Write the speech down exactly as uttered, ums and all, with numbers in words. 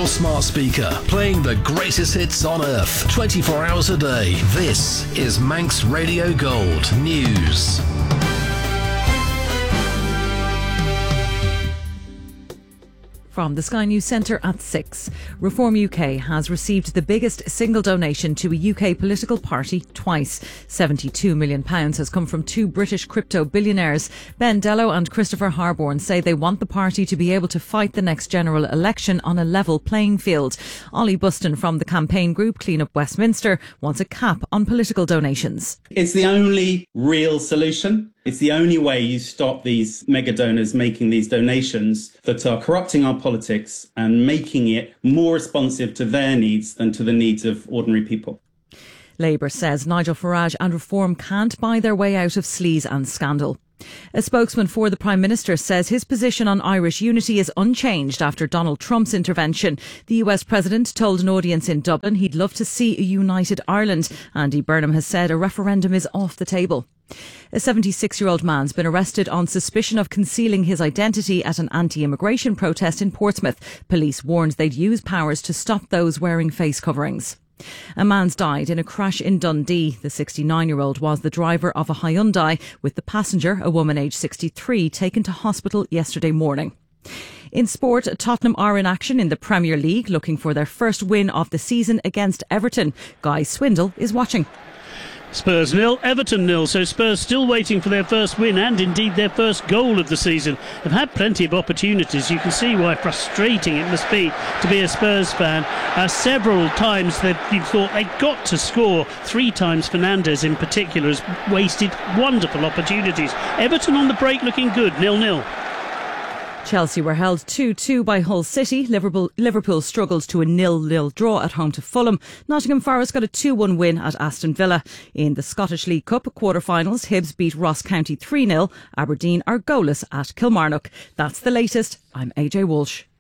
your smart speaker, playing the greatest hits on earth, twenty-four hours a day. This is Manx Radio Gold News. From the Sky News Centre at six. Reform U K has received the biggest single donation to a U K political party twice. seventy-two million pounds has come from two British crypto billionaires. Ben Dello and Christopher Harborne say they want the party to be able to fight the next general election on a level playing field. Ollie Buston from the campaign group Clean Up Westminster wants a cap on political donations. It's the only real solution. It's the only way you stop these mega donors making these donations that are corrupting our politics and making it more responsive to their needs than to the needs of ordinary people. Labour says Nigel Farage and Reform can't buy their way out of sleaze and scandal. A spokesman for the Prime Minister says his position on Irish unity is unchanged after Donald Trump's intervention. The U S President told an audience in Dublin he'd love to see a united Ireland. Andy Burnham has said a referendum is off the table. A seventy-six-year-old man's been arrested on suspicion of concealing his identity at an anti-immigration protest in Portsmouth. Police warned they'd use powers to stop those wearing face coverings. A man's died in a crash in Dundee. The sixty-nine-year-old was the driver of a Hyundai, with the passenger, a woman aged sixty-three, taken to hospital yesterday morning. In sport, Tottenham are in action in the Premier League, looking for their first win of the season against Everton. Guy Swindle is watching. Spurs nil, Everton nil, so Spurs still waiting for their first win and indeed their first goal of the season. They've had plenty of opportunities. You can see why frustrating it must be to be a Spurs fan. Uh, several times they've you thought they've got to score. Three times Fernandes in particular has wasted wonderful opportunities. Everton on the break looking good, nil nil. Chelsea were held two two by Hull City. Liverpool, Liverpool struggled to a nil nil draw at home to Fulham. Nottingham Forest got a two one win at Aston Villa. In the Scottish League Cup quarter-finals, Hibs beat Ross County three nil. Aberdeen are goalless at Kilmarnock. That's the latest. I'm A J Walsh.